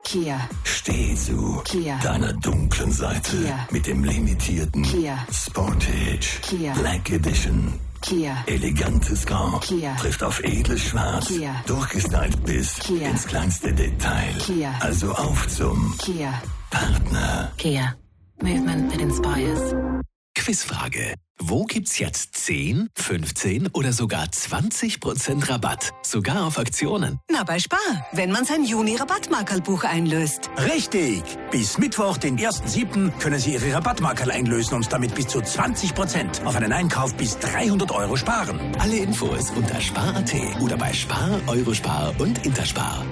Kia. Steh zu Kia. deiner dunklen Seite Kia. mit dem limitierten Kia. Sportage Kia. Black Edition. Kia. Elegantes Grau Kia. trifft auf edles Schwarz, Kia. durchgestylt bis Kia. ins kleinste Detail. Kia. Also auf zum Kia. Partner. Kia. Movement that inspires. Quizfrage. Wo gibt's jetzt 10, 15 oder sogar 20% Rabatt? Sogar auf Aktionen. Na, bei Spar, wenn man sein Juni-Rabattmarkerlbuch einlöst. Richtig! Bis Mittwoch, den 1.7. können Sie Ihre Rabattmarkerl einlösen und damit bis zu 20% auf einen Einkauf bis 300 € sparen. Alle Infos unter spar.at oder bei Spar, Eurospar und Interspar.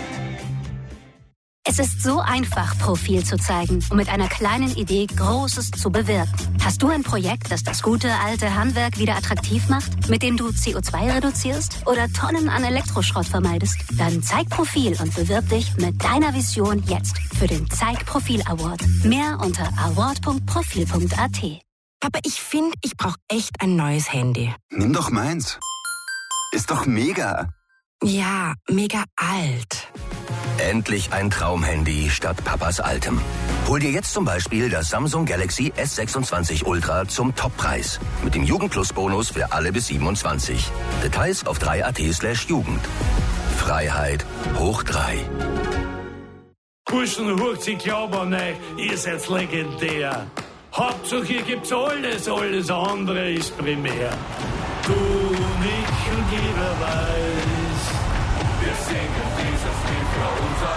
Es ist so einfach, Profil zu zeigen und mit einer kleinen Idee Großes zu bewirken. Hast du ein Projekt, das das gute alte Handwerk wieder attraktiv macht, mit dem du CO2 reduzierst oder Tonnen an Elektroschrott vermeidest? Dann zeig Profil und bewirb dich mit deiner Vision jetzt für den Zeig Profil Award. Mehr unter award.profil.at. Aber ich finde, ich brauche echt ein neues Handy. Nimm doch meins. Ist doch mega. Ja, mega alt. Endlich ein Traumhandy statt Papas altem. Hol dir jetzt zum Beispiel das Samsung Galaxy S26 Ultra zum Toppreis. Mit dem Jugendplus-Bonus für alle bis 27. Details auf 3.at/Jugend. Freiheit hoch 3. Burschen, hurcht sie glauben an euch, ihr seid legendär. Hauptsache hier gibt's alles andere ist primär. Du, mich und jeder weiß, wir singen dieses Lied für unser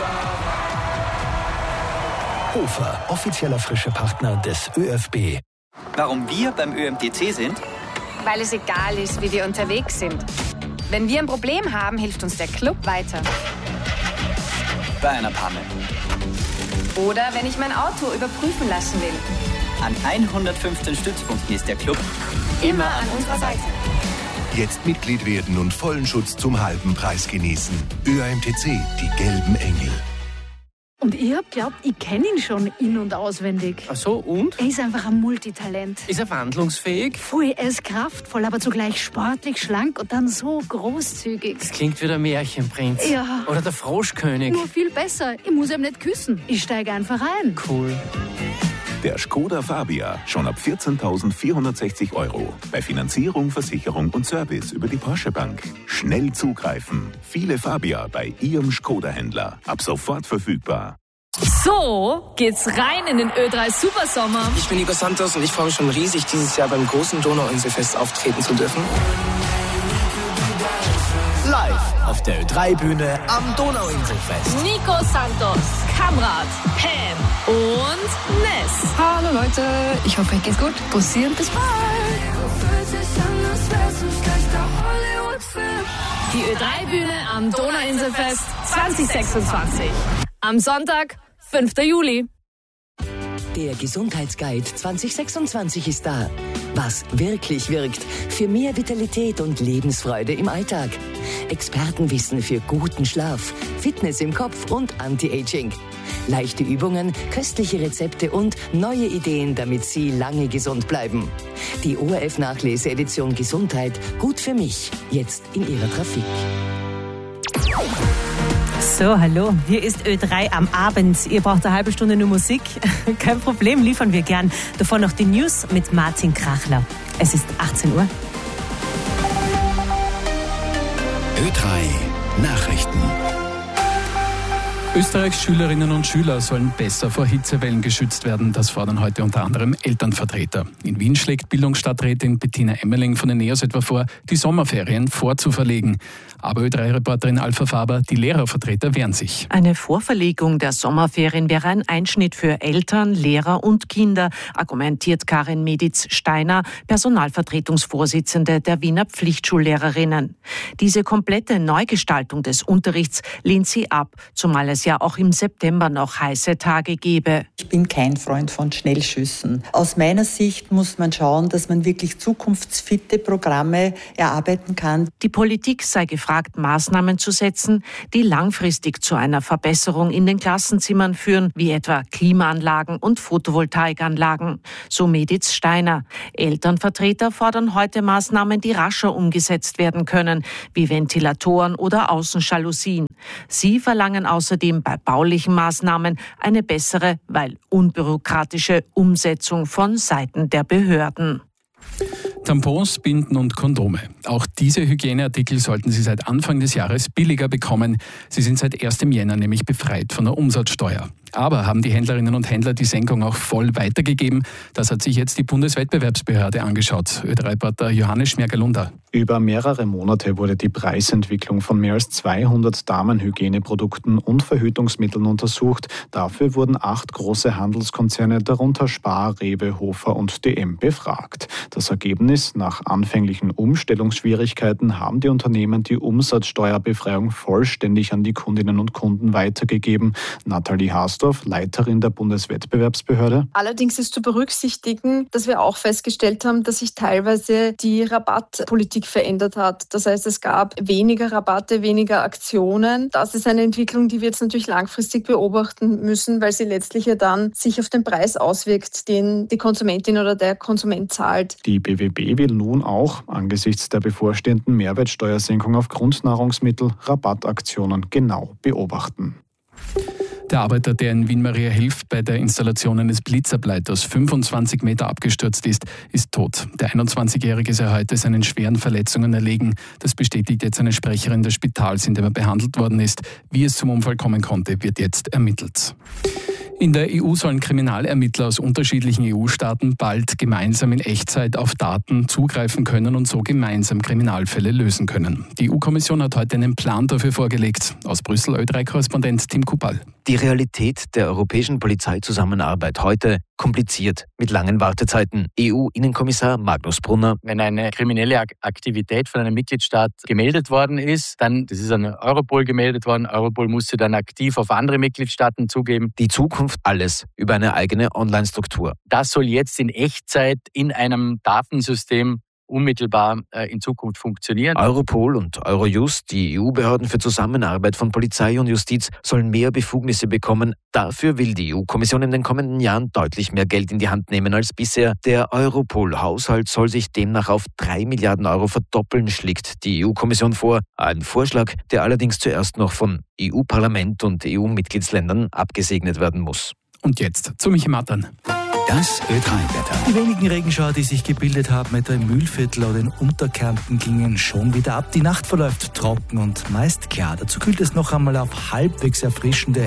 Österreich. Hofer, offizieller frische Partner des ÖFB. Warum wir beim ÖMTC sind? Weil es egal ist, wie wir unterwegs sind. Wenn wir ein Problem haben, hilft uns der Club weiter. Bei einer Panne. Oder wenn ich mein Auto überprüfen lassen will. An 115 Stützpunkten ist der Club immer an unserer Seite. Jetzt Mitglied werden und vollen Schutz zum halben Preis genießen. ÖAMTC, die gelben Engel. Und ich hab glaubt, ich kenne ihn schon in- und auswendig. Ach so, und? Er ist einfach ein Multitalent. Ist er wandlungsfähig? Voll, er ist kraftvoll, aber zugleich sportlich, schlank und dann so großzügig. Das klingt wie der Märchenprinz. Ja. Oder der Froschkönig. Nur viel besser. Ich muss ihm nicht küssen. Ich steige einfach ein. Cool. Der Skoda Fabia, schon ab 14.460 €. Bei Finanzierung, Versicherung und Service über die Porsche Bank. Schnell zugreifen. Viele Fabia bei Ihrem Skoda-Händler. Ab sofort verfügbar. So geht's rein in den Ö3 Supersommer. Ich bin Nico Santos und ich freue mich schon riesig, dieses Jahr beim großen Donauinselfest auftreten zu dürfen. Live auf der Ö3-Bühne am Donauinselfest. Nico Santos, Kamrat, Pam und Ness. Hallo Leute, ich hoffe, euch geht's gut. Bussi und bis bald. Die Ö3-Bühne am Donauinselfest 2026. Am Sonntag, 5. Juli. Der Gesundheitsguide 2026 ist da. Was wirklich wirkt für mehr Vitalität und Lebensfreude im Alltag. Expertenwissen für guten Schlaf, Fitness im Kopf und Anti-Aging. Leichte Übungen, köstliche Rezepte und neue Ideen, damit Sie lange gesund bleiben. Die ORF-Nachlese-Edition Gesundheit, gut für mich, jetzt in Ihrer Trafik. So, hallo, hier ist Ö3 am Abend. Ihr braucht eine halbe Stunde nur Musik. Kein Problem, liefern wir gern. Davor noch die News mit Martin Krachler. Es ist 18 Uhr. Ö3 Nachrichten. Österreichs Schülerinnen und Schüler sollen besser vor Hitzewellen geschützt werden. Das fordern heute unter anderem Elternvertreter. In Wien schlägt Bildungsstadträtin Bettina Emmerling von den NEOS etwa vor, die Sommerferien vorzuverlegen. Aber Ö3-Reporterin Alpha Faber, die Lehrervertreter wehren sich. Eine Vorverlegung der Sommerferien wäre ein Einschnitt für Eltern, Lehrer und Kinder, argumentiert Karin Meditz-Steiner, Personalvertretungsvorsitzende der Wiener Pflichtschullehrerinnen. Diese komplette Neugestaltung des Unterrichts lehnt sie ab, zumal es ja auch im September noch heiße Tage gebe. Ich bin kein Freund von Schnellschüssen. Aus meiner Sicht muss man schauen, dass man wirklich zukunftsfitte Programme erarbeiten kann. Die Politik sei gefragt, Maßnahmen zu setzen, die langfristig zu einer Verbesserung in den Klassenzimmern führen, wie etwa Klimaanlagen und Photovoltaikanlagen. So Meditz Steiner. Elternvertreter fordern heute Maßnahmen, die rascher umgesetzt werden können, wie Ventilatoren oder Außenjalousien. Sie verlangen außerdem außerdem bei baulichen Maßnahmen eine bessere, weil unbürokratische Umsetzung von Seiten der Behörden. Tampons, Binden und Kondome. Auch diese Hygieneartikel sollten Sie seit Anfang des Jahres billiger bekommen. Sie sind seit 1. Jänner nämlich befreit von der Umsatzsteuer. Aber haben die Händlerinnen und Händler die Senkung auch voll weitergegeben? Das hat sich jetzt die Bundeswettbewerbsbehörde angeschaut. Ö3-Reporter Johannes Schmerger-Lunder. Über mehrere Monate wurde die Preisentwicklung von mehr als 200 Damenhygieneprodukten und Verhütungsmitteln untersucht. Dafür wurden 8 große Handelskonzerne, darunter Spar, Rewe, Hofer und DM, befragt. Das Ergebnis: Nach anfänglichen Umstellungsschwierigkeiten haben die Unternehmen die Umsatzsteuerbefreiung vollständig an die Kundinnen und Kunden weitergegeben. Nathalie Haasdorf, Leiterin der Bundeswettbewerbsbehörde. Allerdings ist zu berücksichtigen, dass wir auch festgestellt haben, dass sich teilweise die Rabattpolitik verändert hat. Das heißt, es gab weniger Rabatte, weniger Aktionen. Das ist eine Entwicklung, die wir jetzt natürlich langfristig beobachten müssen, weil sie letztlich ja dann sich auf den Preis auswirkt, den die Konsumentin oder der Konsument zahlt. Die BWB will nun auch angesichts der bevorstehenden Mehrwertsteuersenkung auf Grundnahrungsmittel Rabattaktionen genau beobachten. Der Arbeiter, der in Wien-Mariahilf bei der Installation eines Blitzableiters 25 Meter abgestürzt ist tot. Der 21-Jährige sei heute seinen schweren Verletzungen erlegen. Das bestätigt jetzt eine Sprecherin des Spitals, in dem er behandelt worden ist. Wie es zum Unfall kommen konnte, wird jetzt ermittelt. In der EU sollen Kriminalermittler aus unterschiedlichen EU-Staaten bald gemeinsam in Echtzeit auf Daten zugreifen können und so gemeinsam Kriminalfälle lösen können. Die EU-Kommission hat heute einen Plan dafür vorgelegt. Aus Brüssel Ö3-Korrespondent Tim Kupal. Die Realität der europäischen Polizeizusammenarbeit heute: kompliziert, mit langen Wartezeiten. EU-Innenkommissar Magnus Brunner. Wenn eine kriminelle Aktivität von einem Mitgliedstaat gemeldet worden ist, dann, das ist an Europol gemeldet worden, Europol muss sie dann aktiv auf andere Mitgliedstaaten zugeben. Die Zukunft alles über eine eigene Online-Struktur. Das soll jetzt in Echtzeit in einem Datensystem unmittelbar in Zukunft funktionieren. Europol und Eurojust, die EU-Behörden für Zusammenarbeit von Polizei und Justiz, sollen mehr Befugnisse bekommen. Dafür will die EU-Kommission in den kommenden Jahren deutlich mehr Geld in die Hand nehmen als bisher. Der Europol-Haushalt soll sich demnach auf 3 Milliarden Euro verdoppeln, schlägt die EU-Kommission vor. Ein Vorschlag, der allerdings zuerst noch von EU-Parlament und EU-Mitgliedsländern abgesegnet werden muss. Und jetzt zu Michi Mattern. Das Ö3-Wetter. Die wenigen Regenschauer, die sich gebildet haben, etwa im Mühlviertel oder in Unterkärnten, gingen schon wieder ab. Die Nacht verläuft trocken und meist klar. Dazu kühlt es noch einmal auf halbwegs erfrischende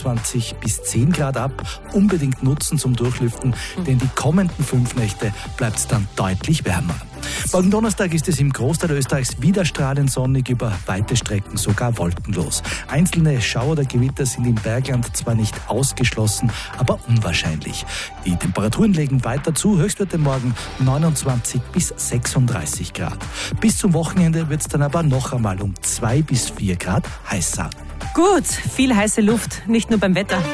21 bis 10 Grad ab. Unbedingt nutzen zum Durchlüften, denn die kommenden 5 Nächte bleibt es dann deutlich wärmer. Morgen Donnerstag ist es im Großteil Österreichs wieder strahlend sonnig, über weite Strecken sogar wolkenlos. Einzelne Schauer oder Gewitter sind im Bergland zwar nicht ausgeschlossen, aber unwahrscheinlich. Die Temperaturen legen weiter zu, Höchstwerte morgen 29 bis 36 Grad. Bis zum Wochenende wird es dann aber noch einmal um 2 bis 4 Grad heißer. Gut, viel heiße Luft, nicht nur beim Wetter.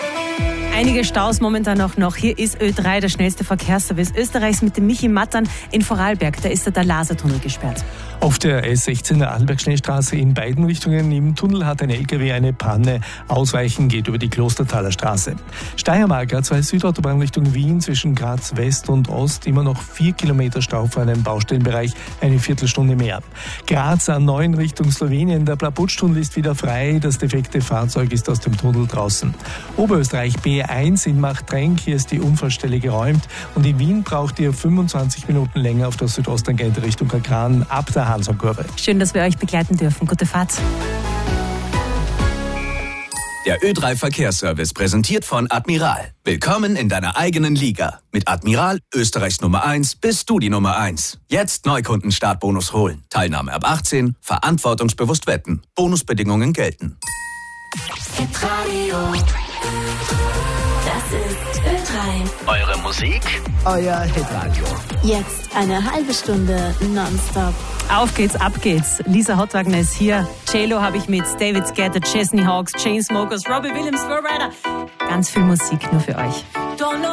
Einige Staus momentan auch noch. Hier ist Ö3, der schnellste Verkehrsservice Österreichs, mit dem Michi Mattern in Vorarlberg. Da ist der Lasertunnel gesperrt. Auf der S16 der Arlberg-Schnellstraße in beiden Richtungen im Tunnel hat ein LKW eine Panne. Ausweichen geht über die Klostertaler Straße. Steiermark A2 Südautobahn Richtung Wien zwischen Graz West und Ost immer noch 4 Kilometer Stau vor einem Baustellenbereich, eine Viertelstunde mehr. Graz A9 Richtung Slowenien, der Plaputsch-Tunnel ist wieder frei, das defekte Fahrzeug ist aus dem Tunnel draußen. Oberösterreich B1 in Machtrenk, hier ist die Unfallstelle geräumt und in Wien braucht ihr 25 Minuten länger auf der Südosttangente Richtung Krakran ab der Hansa-Kurve. Schön, dass wir euch begleiten dürfen. Gute Fahrt. Der Ö3 Verkehrsservice präsentiert von Admiral. Willkommen in deiner eigenen Liga. Mit Admiral, Österreichs Nummer 1, bist du die Nummer 1. Jetzt Neukunden-Startbonus holen. Teilnahme ab 18, verantwortungsbewusst wetten. Bonusbedingungen gelten. Radio. Das ist Ö3. Eure Musik, euer Hitradio. Jetzt eine halbe Stunde nonstop. Auf geht's, ab geht's. Lisa Hottwagner ist hier. J-Lo habe ich mit, David Guetta, Chesney Hawkes, Chainsmokers, Robbie Williams, Florida. Ganz viel Musik nur für euch.